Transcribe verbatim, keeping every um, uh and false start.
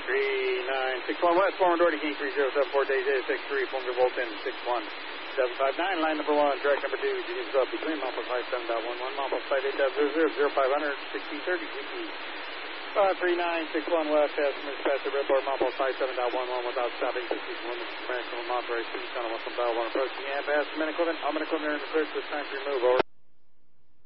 three nine six one West, forward Doherty King three zero seven four, days eight six three, forward Volton six one seven five nine, line number one, direct number two, Union Sub, between Mumble five seven dot one one, Mumble five eight dot zero zero, zero five hundred, sixteen thirty, G P. Uh, three nine six one West, estimates past the report, Mumble five seven dot one one without stopping, sixteen one, maximum authorized speed, Channel one from Bell one approaching, and past the minute equipment, I'm going to equipment in the clear, so it's time to remove, over.